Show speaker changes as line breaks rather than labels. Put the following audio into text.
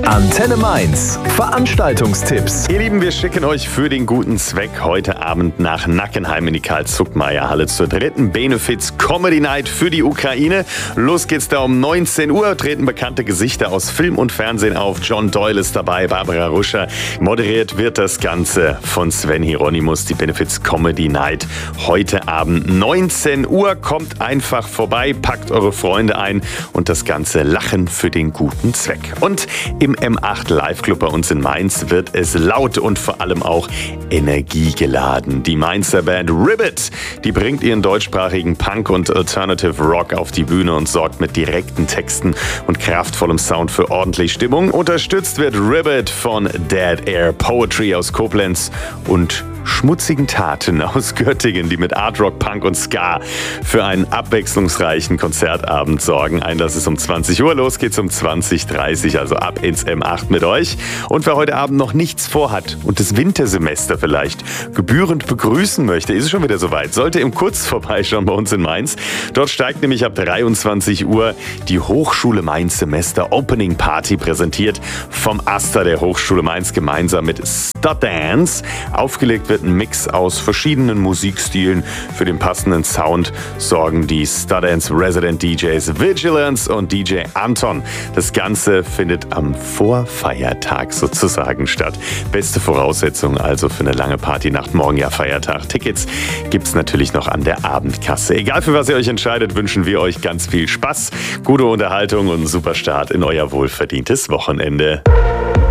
Antenne Mainz. Veranstaltungstipps.
Ihr Lieben, wir schicken euch für den guten Zweck heute Abend nach Nackenheim in die Karl-Zuckmayer-Halle zur dritten Benefiz Comedy Night für die Ukraine. Los geht's da um 19 Uhr, treten bekannte Gesichter aus Film und Fernsehen auf. John Doyle ist dabei, Barbara Ruscher. Moderiert wird das Ganze von Sven Hieronymus, die Benefiz Comedy Night. Heute Abend 19 Uhr, kommt einfach vorbei, packt eure Freunde ein und das Ganze Lachen für den guten Zweck. Und im M8 Live Club bei uns in Mainz wird es laut und vor allem auch energiegeladen. Die Mainzer Band Ribbit, die bringt ihren deutschsprachigen Punk und Alternative Rock auf die Bühne und sorgt mit direkten Texten und kraftvollem Sound für ordentlich Stimmung. Unterstützt wird Ribbit von Dead Air Poetry aus Koblenz und schmutzigen Taten aus Göttingen, die mit Art Rock, Punk und Ska für einen abwechslungsreichen Konzertabend sorgen. Einlass ist um 20 Uhr, los geht's um 20:30, also ab ins M8 mit euch. Und wer heute Abend noch nichts vorhat und das Wintersemester vielleicht gebührend begrüßen möchte, ist es schon wieder soweit. Sollte im Kurz vorbeischauen bei uns in Mainz. Dort steigt nämlich ab 23 Uhr die Hochschule Mainz Semester Opening Party, präsentiert vom AStA der Hochschule Mainz gemeinsam mit Studance. Aufgelegt wird ein Mix aus verschiedenen Musikstilen. Für den passenden Sound sorgen die Studance Resident DJs Vigilance und DJ Anton. Das Ganze findet am Vorfeiertag sozusagen statt. Beste Voraussetzung also für eine lange Partynacht. Morgen ja Feiertag. Tickets gibt's natürlich noch an der Abendkasse. Egal für was ihr euch entscheidet, wünschen wir euch ganz viel Spaß, gute Unterhaltung und einen super Start in euer wohlverdientes Wochenende.